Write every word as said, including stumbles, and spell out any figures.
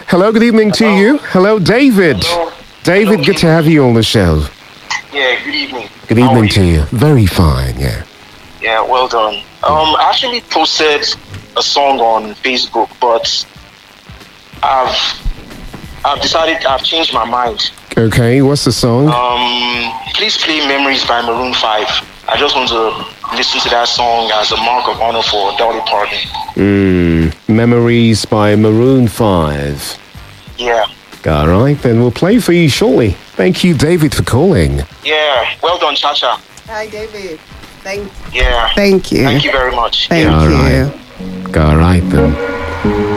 Hello, good evening to you. Hello, David. Hello. David, Hello, good to have you on the show. Yeah, good evening. Good How evening are to you. Very fine, yeah. Yeah, well done. Um, I actually posted a song on Facebook, but I've I've decided I've changed my mind. Okay, what's the song? Um, please play "Memories" by Maroon Five. I just want to listen to that song as a mark of honor for Dolly Parton. Mm, Memories by Maroon five. Yeah, All right, then we'll play for you shortly. Thank you, David, for calling. yeah. Well done, Chacha. Hi, David. Thank Yeah. Thank you. Thank you very much. Thank Yeah. All you. right.